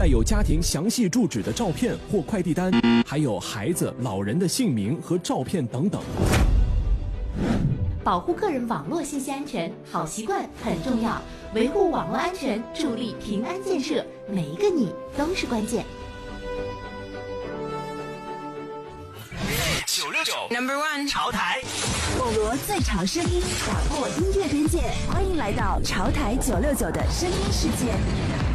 带有家庭详细住址的照片或快递单，还有孩子、老人的姓名和照片等等。 保护个人网络信息安全，好习惯很重要。维护网络安全，助力平安建设，每一个你都是关键。 969 No.1 潮台， 网罗最潮声音，打破音乐边界，欢迎来到潮台969的声音世界。